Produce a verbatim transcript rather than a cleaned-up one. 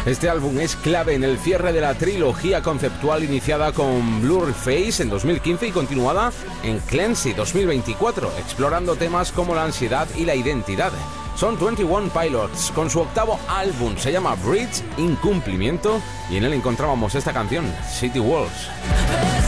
Este álbum es clave en el cierre de la trilogía conceptual iniciada con Blurryface en dos mil quince y continuada en Clancy dos mil veinticuatro, explorando temas como la ansiedad y la identidad. Son veintiuno Pilots con su octavo álbum, se llama Bridge, Incumplimiento, y en él encontrábamos esta canción, City Walls.